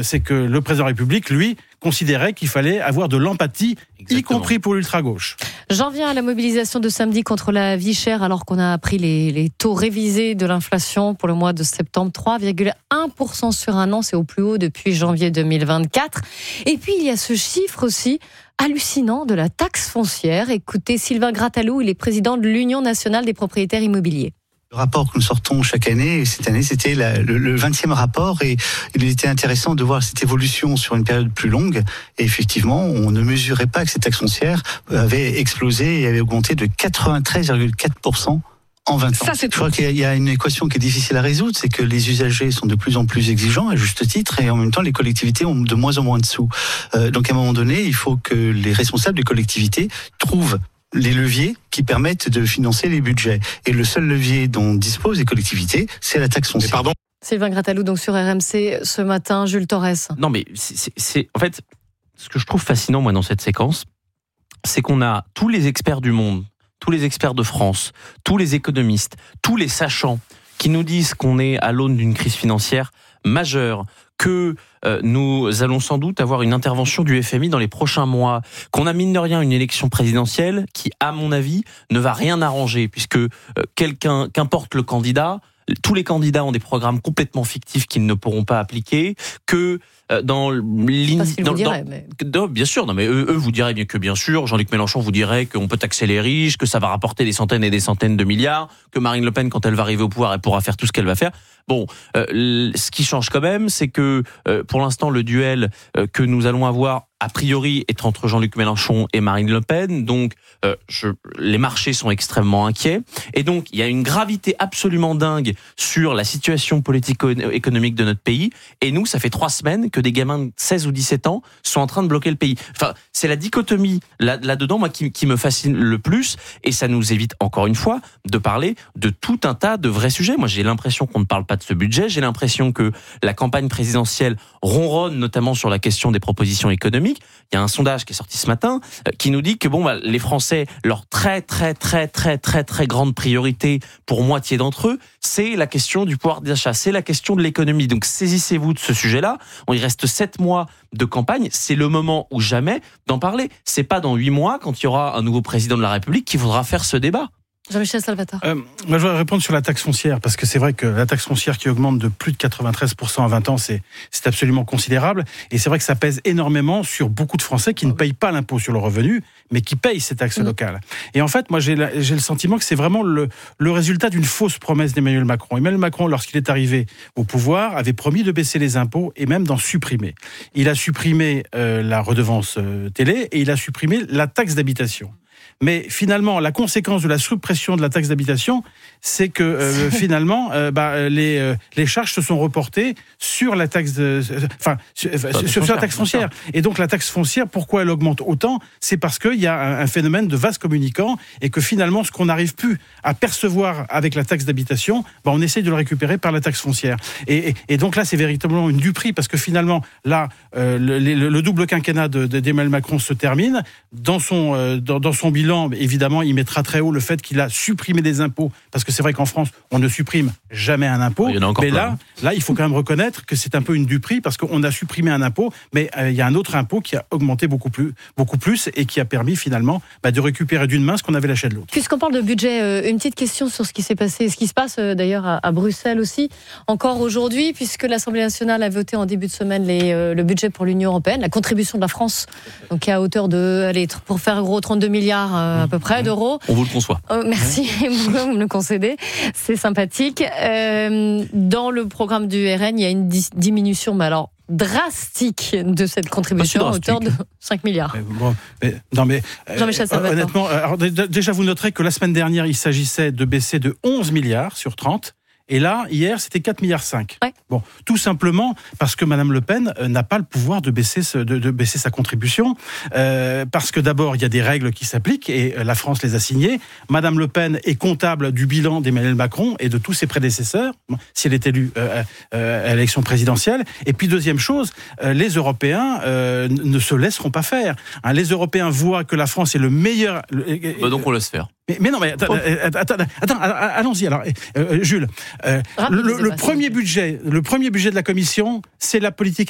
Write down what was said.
c'est que le président de la République, lui, considérait qu'il fallait avoir de l'empathie, y compris pour l'ultra-gauche. J'en viens à la mobilisation de samedi contre la vie chère, alors qu'on a appris les taux révisés de l'inflation pour le mois de septembre. 3,1% sur un an, c'est au plus haut depuis janvier 2024. Et puis, il y a ce chiffre aussi hallucinant de la taxe foncière. Écoutez, Sylvain Grattalou, il est président de l'Union nationale des propriétaires immobiliers. Le rapport que nous sortons chaque année, et cette année c'était le 20e rapport, et il était intéressant de voir cette évolution sur une période plus longue. Et effectivement, on ne mesurait pas que cette taxe foncière avait explosé et avait augmenté de 93,4% en 20 ans. Je crois qu'il y a une équation qui est difficile à résoudre, c'est que les usagers sont de plus en plus exigeants, à juste titre, et en même temps les collectivités ont de moins en moins de sous. Donc à un moment donné, il faut que les responsables des collectivités trouvent les leviers qui permettent de financer les budgets. Et le seul levier dont disposent les collectivités, c'est la taxe foncière. Sylvain Grattalou, donc sur RMC ce matin, Jules Torres. Non, mais c'est en fait, ce que je trouve fascinant, moi, dans cette séquence, c'est qu'on a tous les experts du monde, tous les experts de France, tous les économistes, tous les sachants qui nous disent qu'on est à l'aune d'une crise financière majeure, que nous allons sans doute avoir une intervention du FMI dans les prochains mois, qu'on a mine de rien une élection présidentielle qui, à mon avis, ne va rien arranger, puisque qu'importe le candidat, tous les candidats ont des programmes complètement fictifs qu'ils ne pourront pas appliquer, que bien sûr, non mais eux vous diraient bien que bien sûr, Jean-Luc Mélenchon vous dirait qu'on peut taxer les riches, que ça va rapporter des centaines et des centaines de milliards, que Marine Le Pen, quand elle va arriver au pouvoir, elle pourra faire tout ce qu'elle va faire. Bon, ce qui change quand même, c'est que pour l'instant, le duel que nous allons avoir, a priori, est entre Jean-Luc Mélenchon et Marine Le Pen. Donc, les marchés sont extrêmement inquiets. Et donc, il y a une gravité absolument dingue sur la situation politico-économique de notre pays. Et nous, ça fait 3 semaines que des gamins de 16 ou 17 ans sont en train de bloquer le pays. Enfin, c'est la dichotomie là-dedans, moi, qui me fascine le plus. Et ça nous évite, encore une fois, de parler de tout un tas de vrais sujets. Moi, j'ai l'impression qu'on ne parle pas de ce budget. J'ai l'impression que la campagne présidentielle ronronne, notamment sur la question des propositions économiques. Il y a un sondage qui est sorti ce matin qui nous dit que les Français, leur très grande priorité pour moitié d'entre eux, c'est la question du pouvoir d'achat, c'est la question de l'économie. Donc saisissez-vous de ce sujet-là. Il reste 7 mois de campagne, c'est le moment ou jamais d'en parler. C'est pas dans 8 mois, quand il y aura un nouveau président de la République, qu'il faudra faire ce débat. Jean-Michel Salvatore. Moi, je voudrais répondre sur la taxe foncière, parce que c'est vrai que la taxe foncière qui augmente de plus de 93% en 20 ans, c'est absolument considérable. Et c'est vrai que ça pèse énormément sur beaucoup de Français qui ne payent pas l'impôt sur le revenu, mais qui payent ces taxes locales. Et en fait, moi, j'ai le sentiment que c'est vraiment le résultat d'une fausse promesse d'Emmanuel Macron. Emmanuel Macron, lorsqu'il est arrivé au pouvoir, avait promis de baisser les impôts et même d'en supprimer. Il a supprimé la redevance télé et il a supprimé la taxe d'habitation. Mais finalement, la conséquence de la suppression de la taxe d'habitation, c'est que finalement, les charges se sont reportées sur la taxe, sur la taxe foncière. Et donc la taxe foncière, pourquoi elle augmente autant ? C'est parce qu'il y a un phénomène de vase communicant et que finalement, ce qu'on n'arrive plus à percevoir avec la taxe d'habitation, on essaye de le récupérer par la taxe foncière. Et donc là, c'est véritablement une duperie parce que finalement, là, le double quinquennat d'Emmanuel Macron se termine. Dans son bilan, évidemment, il mettra très haut le fait qu'il a supprimé des impôts, parce que c'est vrai qu'en France, on ne supprime jamais un impôt. Mais là, il faut quand même reconnaître que c'est un peu une duperie, parce qu'on a supprimé un impôt, mais il y a un autre impôt qui a augmenté beaucoup plus, et qui a permis finalement de récupérer d'une main ce qu'on avait lâché de l'autre. Puisqu'on parle de budget, une petite question sur ce qui s'est passé, ce qui se passe d'ailleurs à Bruxelles aussi, encore aujourd'hui, puisque l'Assemblée nationale a voté en début de semaine le budget pour l'Union européenne, la contribution de la France, donc qui est à hauteur de, pour faire gros, 32 milliards à peu près d'euros. On vous le conçoit. Merci, vous me le concédez, c'est sympathique. Dans le programme du RN, il y a une diminution, mais alors drastique de cette contribution à hauteur de 5 milliards. Jean-Michel Salvatore. Honnêtement, alors, déjà vous noterez que la semaine dernière, il s'agissait de baisser de 11 milliards sur 30. Et là, hier, c'était 4,5 milliards. Ouais. Bon, tout simplement parce que Madame Le Pen n'a pas le pouvoir de baisser sa contribution. Parce que d'abord, il y a des règles qui s'appliquent et la France les a signées. Madame Le Pen est comptable du bilan d'Emmanuel Macron et de tous ses prédécesseurs, si elle est élue à l'élection présidentielle. Et puis, deuxième chose, les Européens ne se laisseront pas faire. Les Européens voient que la France est le meilleur... donc on laisse faire. Mais non, mais attends, allons-y. Alors, Jules, le premier budget de la Commission, c'est la politique